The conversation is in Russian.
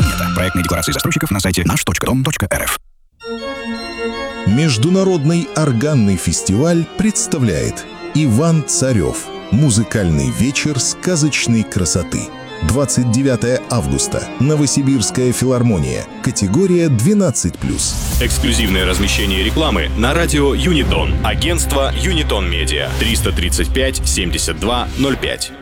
Планета. Проектные декларации застройщиков на сайте наш.дом.рф. Международный органный фестиваль представляет Иван Царев. Музыкальный вечер сказочной красоты. 29 августа. Новосибирская филармония. Категория 12+. Эксклюзивное размещение рекламы на радио Юнитон. Агентство Юнитон Медиа. 335 72 05.